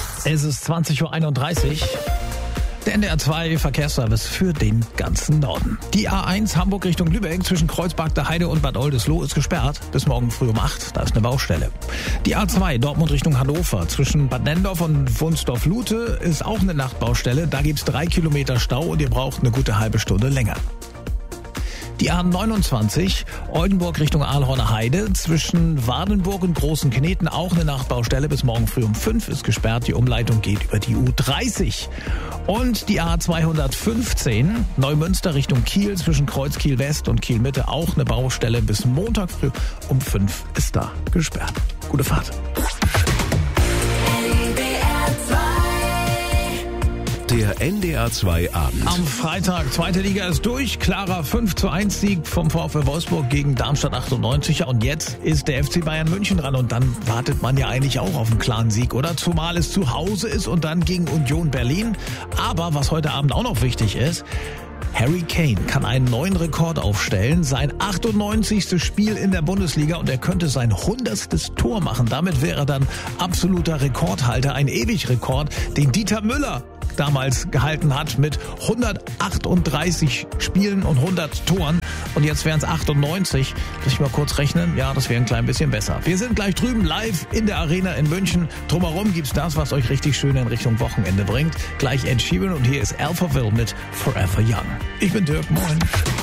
Es ist 20.31 Uhr. Der NDR 2 Verkehrsservice für den ganzen Norden. Die A1 Hamburg Richtung Lübeck zwischen Kreuzberg der Heide und Bad Oldesloe ist gesperrt. Bis morgen früh um 8, da ist eine Baustelle. Die A2 Dortmund Richtung Hannover zwischen Bad Nendorf und Wunsdorf-Lute ist auch eine Nachtbaustelle. Da gibt's 3 Kilometer Stau und ihr braucht eine gute halbe Stunde länger. Die A29 Oldenburg Richtung Aalhorner Heide zwischen Wardenburg und Großen Kneten auch eine Nachtbaustelle. Bis morgen früh um 5 ist gesperrt. Die Umleitung geht über die U30. Und die A215 Neumünster Richtung Kiel zwischen Kreuz Kiel West und Kiel Mitte auch eine Baustelle. Bis Montag früh um 5 ist da gesperrt. Gute Fahrt. Der NDR 2 Abend. Am Freitag, zweite Liga ist durch. Klarer 5:1 Sieg vom VfL Wolfsburg gegen Darmstadt 98. Und jetzt ist der FC Bayern München dran. Und dann wartet man ja eigentlich auch auf einen klaren Sieg, oder? Zumal es zu Hause ist und dann gegen Union Berlin. Aber was heute Abend auch noch wichtig ist, Harry Kane kann einen neuen Rekord aufstellen. Sein 98. Spiel in der Bundesliga und er könnte sein 100. Tor machen. Damit wäre er dann absoluter Rekordhalter. Ein Ewigrekord, den Dieter Müller damals gehalten hat mit 138 Spielen und 100 Toren. Und jetzt wären es 98. Lass ich mal kurz rechnen. Ja, das wäre ein klein bisschen besser. Wir sind gleich drüben live in der Arena in München. Drumherum gibt's das, was euch richtig schön in Richtung Wochenende bringt. Gleich Ed Sheeran und hier ist Alphaville mit Forever Young. Ich bin Dirk, moin.